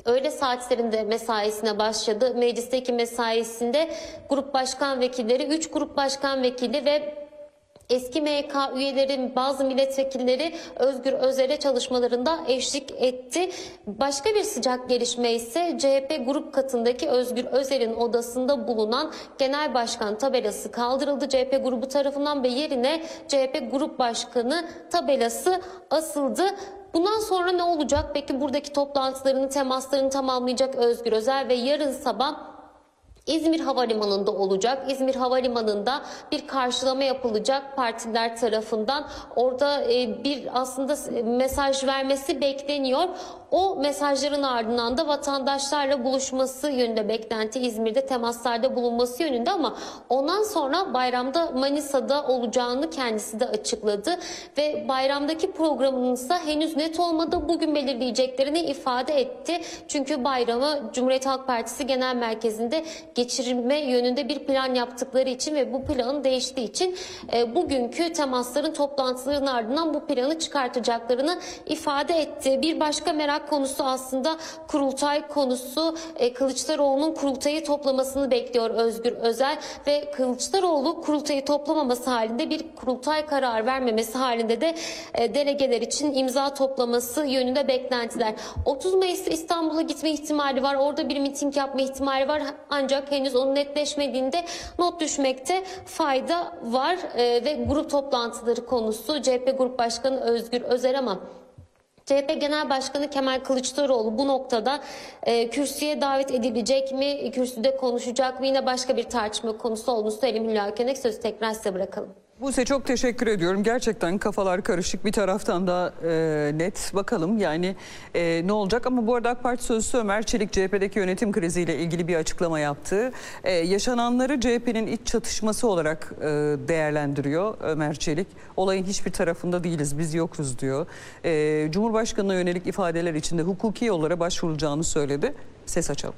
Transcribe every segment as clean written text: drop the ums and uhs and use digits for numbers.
öğle saatlerinde mesaisine başladı. Meclisteki mesaisinde grup başkan vekilleri, 3 grup başkan vekili ve eski MYK üyeleri, bazı milletvekilleri Özgür Özel'e çalışmalarında eşlik etti. Başka bir sıcak gelişme ise CHP grup katındaki Özgür Özel'in odasında bulunan Genel Başkan tabelası kaldırıldı CHP grubu tarafından ve yerine CHP Grup Başkanı tabelası asıldı. Bundan sonra ne olacak? Peki buradaki toplantılarını, temaslarını tamamlayacak Özgür Özel ve yarın sabah İzmir Havalimanı'nda olacak. İzmir Havalimanı'nda bir karşılama yapılacak partiler tarafından. Orada bir aslında mesaj vermesi bekleniyor. O mesajların ardından da vatandaşlarla buluşması yönünde beklenti, İzmir'de temaslarda bulunması yönünde, ama ondan sonra bayramda Manisa'da olacağını kendisi de açıkladı ve bayramdaki programının ise henüz net olmadı. Bugün belirleyeceklerini ifade etti. Çünkü bayramı Cumhuriyet Halk Partisi Genel Merkezi'nde geçirme yönünde bir plan yaptıkları için ve bu planın değiştiği için bugünkü temasların, toplantıların ardından bu planı çıkartacaklarını ifade etti. Bir başka merak konusu aslında kurultay konusu. Kılıçdaroğlu'nun kurultayı toplamasını bekliyor Özgür Özel ve Kılıçdaroğlu kurultayı toplamaması halinde, bir kurultay kararı vermemesi halinde de delegeler için imza toplaması yönünde beklentiler. 30 Mayıs'ta İstanbul'a gitme ihtimali var. Orada bir miting yapma ihtimali var. Ancak henüz onun netleşmediğinde not düşmekte fayda var ve grup toplantıları konusu CHP Grup Başkanı Özgür Özel, ama CHP Genel Başkanı Kemal Kılıçdaroğlu bu noktada kürsüye davet edilecek mi, kürsüde konuşacak mı, yine başka bir tartışma konusu olduğunu söyleyeyim. Hülya Ökenek, sözü tekrar size bırakalım. Buse, çok teşekkür ediyorum. Gerçekten kafalar karışık, bir taraftan da net. Bakalım yani ne olacak. Ama bu arada AK Parti Sözcüsü Ömer Çelik CHP'deki yönetim kriziyle ilgili bir açıklama yaptı. Yaşananları CHP'nin iç çatışması olarak değerlendiriyor Ömer Çelik. Olayın hiçbir tarafında değiliz, biz yokuz diyor. Cumhurbaşkanı'na yönelik ifadeler içinde hukuki yollara başvurulacağını söyledi. Ses açalım.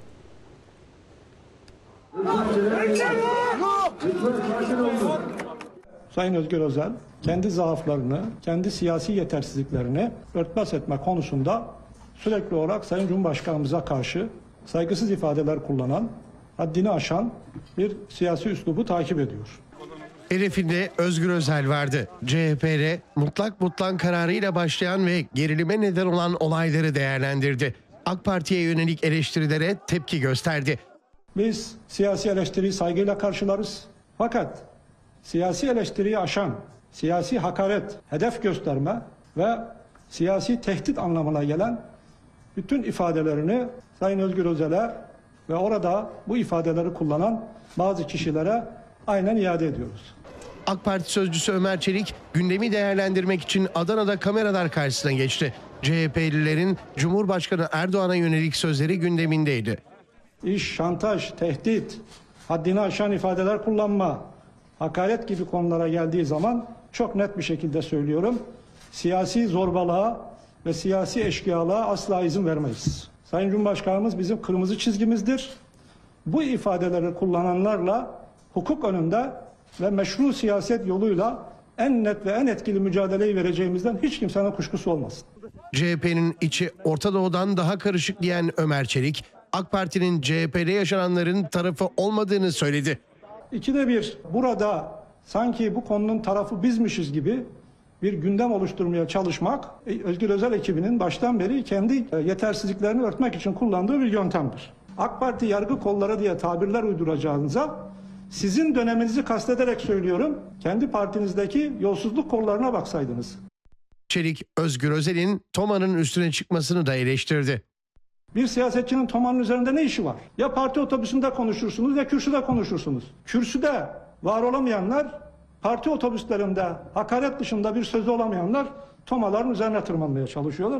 Sayın Özgür Özel kendi zaaflarını, kendi siyasi yetersizliklerini örtbas etme konusunda sürekli olarak Sayın Cumhurbaşkanımıza karşı saygısız ifadeler kullanan, haddini aşan bir siyasi üslubu takip ediyor. Hedefinde Özgür Özel vardı. CHP'de mutlak kararıyla başlayan ve gerilime neden olan olayları değerlendirdi. AK Parti'ye yönelik eleştirilere tepki gösterdi. Biz siyasi eleştiriyi saygıyla karşılarız. Fakat siyasi eleştiriyi aşan, siyasi hakaret, hedef gösterme ve siyasi tehdit anlamına gelen bütün ifadelerini Sayın Özgür Özel'e ve orada bu ifadeleri kullanan bazı kişilere aynen iade ediyoruz. AK Parti Sözcüsü Ömer Çelik gündemi değerlendirmek için Adana'da kameralar karşısına geçti. CHP'lilerin Cumhurbaşkanı Erdoğan'a yönelik sözleri gündemindeydi. İş, şantaj, tehdit, haddini aşan ifadeler kullanma, hakaret gibi konulara geldiği zaman çok net bir şekilde söylüyorum. Siyasi zorbalığa ve siyasi eşkıyalığa asla izin vermeyiz. Sayın Cumhurbaşkanımız bizim kırmızı çizgimizdir. Bu ifadeleri kullananlarla hukuk önünde ve meşru siyaset yoluyla en net ve en etkili mücadeleyi vereceğimizden hiç kimsenin kuşkusu olmasın. CHP'nin içi Orta Doğu'dan daha karışık diyen Ömer Çelik, AK Parti'nin CHP'de yaşananların tarafı olmadığını söyledi. İkide bir burada sanki bu konunun tarafı bizmişiz gibi bir gündem oluşturmaya çalışmak Özgür Özel ekibinin baştan beri kendi yetersizliklerini örtmek için kullandığı bir yöntemdir. AK Parti yargı kolları diye tabirler uyduracağınıza sizin döneminizi kastederek söylüyorum, kendi partinizdeki yolsuzluk kollarına baksaydınız. Çelik, Özgür Özel'in TOMA'nın üstüne çıkmasını da eleştirdi. Bir siyasetçinin TOMA'nın üzerinde ne işi var? Ya parti otobüsünde konuşursunuz ya kürsüde konuşursunuz. Kürsüde var olamayanlar, parti otobüslerinde hakaret dışında bir sözü olamayanlar TOMA'ların üzerine tırmanmaya çalışıyorlar.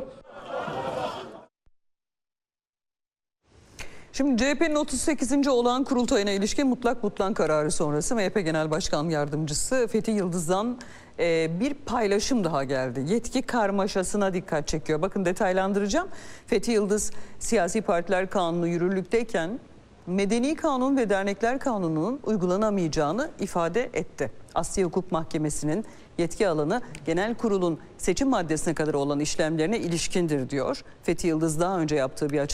Şimdi CHP'nin 38. olağan kurultayına ilişkin mutlak kararı sonrası MHP Genel Başkan Yardımcısı Fethi Yıldız'dan bir paylaşım daha geldi. Yetki karmaşasına dikkat çekiyor. Bakın, detaylandıracağım. Fethi Yıldız, siyasi partiler kanunu yürürlükteyken Medeni Kanun ve Dernekler Kanunu'nun uygulanamayacağını ifade etti. Asliye Hukuk Mahkemesi'nin yetki alanı genel kurulun seçim maddesine kadar olan işlemlerine ilişkindir diyor. Fethi Yıldız daha önce yaptığı bir açıklama